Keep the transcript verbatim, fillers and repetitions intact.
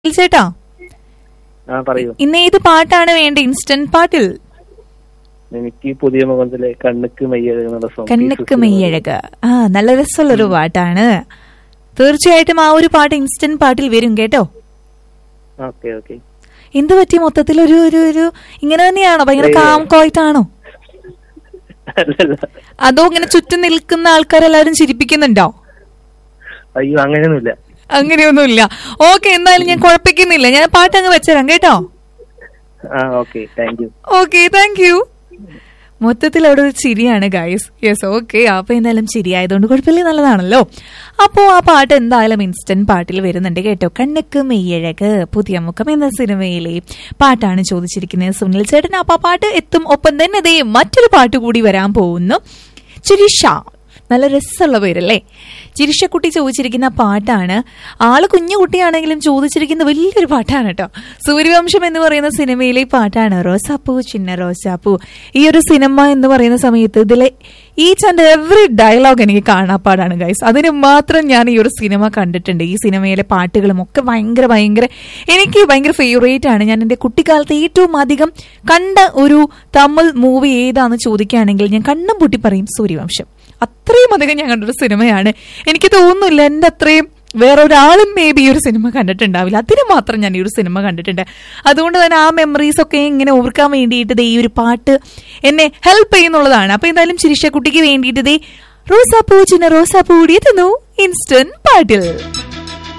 ചേട്ടാ, ആ പറയൂ. ഇന്ന് ഏത് പാട്ടാണ് വേണ്ട? ഇൻസ്റ്റന്റ് പാട്ടിൽ എനിക്ക് പുതിയ മുഖത്തിലെ കണ്ണുക്ക് മെയ്യഴകുന്ന സോങ്. കണ്ണുക്ക് മെയ്യഴക. ആ, നല്ല രസമുള്ളൊരു പാട്ടാണ്. തീർച്ചയായിട്ടും ആ ഒരു പാട്ട് ഇൻസ്റ്റന്റ് പാട്ടിൽ വരും കേട്ടോ. Okay okay. എന്ത് പറ്റി? മൊത്തത്തിൽ ഒരു ഒരു ഒരു ഇങ്ങനെ തന്നെയാണോ? ഭയങ്കര കാം കോയിട്ടാണോ? അതോ ഇങ്ങനെ ചുറ്റും നിൽക്കുന്ന ആൾക്കാരെല്ലാരും ചിരിപ്പിക്കുന്നുണ്ടോ? അയ്യോ, അങ്ങനെയൊന്നുമില്ല. അങ്ങനെയൊന്നുമില്ല. ഓക്കെ, എന്തായാലും ഞാൻ കുഴപ്പിക്കുന്നില്ല. ഞാൻ പാട്ട് അങ്ങ് വെച്ചരാം കേട്ടോ. Okay, thank you. Okay, thank you. മൊത്തത്തിൽ അവിടെ ഒരു ചിരിയാണ് ഗൈസ്. Yes, okay. അപ്പൊ എന്തായാലും ചിരിയായതുകൊണ്ട് കുഴപ്പമില്ല, നല്ലതാണല്ലോ. അപ്പോ ആ പാട്ട് എന്തായാലും ഇൻസ്റ്റന്റ് പാട്ടിൽ വരുന്നുണ്ട് കേട്ടോ. കണ്ണുക്ക് മെയ്യഴക് പുതിയ മുഖം എന്ന സിനിമയിലെ പാട്ടാണ് ചോദിച്ചിരിക്കുന്നത് സുനിൽ ചേട്ടൻ. അപ്പൊ ആ പാട്ട് എത്തും. ഒപ്പം തന്നെ ദേ മറ്റൊരു പാട്ട് കൂടി വരാൻ പോകുന്നു. ചിരിഷ. നല്ല രസമുള്ള പേരല്ലേ? ചിരിഷക്കുട്ടി ചോദിച്ചിരിക്കുന്ന പാട്ടാണ്. ആള് കുഞ്ഞു കുട്ടിയാണെങ്കിലും ചോദിച്ചിരിക്കുന്ന വലിയൊരു പാട്ടാണ് കേട്ടോ. സൂര്യവംശം എന്ന് പറയുന്ന സിനിമയിലെ പാട്ടാണ്. റോസാപ്പൂ ചിന്ന റോസാപ്പൂ. ഈ ഒരു സിനിമ എന്ന് പറയുന്ന സമയത്ത് ഇതിലെ ഈച്ച് ആൻഡ് എവറി ഡയലോഗ് എനിക്ക് കാണാപ്പാടാണ് ഗൈസ്. അതിന് മാത്രം ഞാൻ ഈ ഒരു സിനിമ കണ്ടിട്ടുണ്ട്. ഈ സിനിമയിലെ പാട്ടുകളും ഒക്കെ ഭയങ്കര ഭയങ്കര എനിക്ക് ഭയങ്കര ഫേവറേറ്റ് ആണ്. ഞാൻ എൻ്റെ കുട്ടിക്കാലത്ത് ഏറ്റവും അധികം കണ്ട ഒരു തമിഴ് മൂവി ഏതാന്ന് ചോദിക്കുകയാണെങ്കിൽ ഞാൻ കണ്ണും പൂട്ടി പറയും സൂര്യവംശം. അത്രയും അധികം ഞാൻ കണ്ടൊരു സിനിമയാണ്. എനിക്ക് തോന്നുന്നില്ല എൻ്റെ അത്രയും വേറൊരാളും മേ ബി ഈ ഒരു സിനിമ കണ്ടിട്ടുണ്ടാവില്ല. അതിന് മാത്രം ഞാൻ ഈ ഒരു സിനിമ കണ്ടിട്ടുണ്ട്. അതുകൊണ്ട് തന്നെ ആ മെമ്മറീസ് ഒക്കെ ഇങ്ങനെ ഓർക്കാൻ വേണ്ടിയിട്ട് ദേ ഈ ഒരു പാട്ട് എന്നെ ഹെൽപ്പ് ചെയ്യുന്നുള്ളതാണ്. അപ്പൊ എന്തായാലും ചിരിഷക്കുട്ടിക്ക് വേണ്ടിയിട്ട് ദേ റോസാപ്പൂ ചിന്ന റോസാപ്പൂ കൂടി എത്തുന്നു ഇൻസ്റ്റന്റ് പാട്ടിൽ.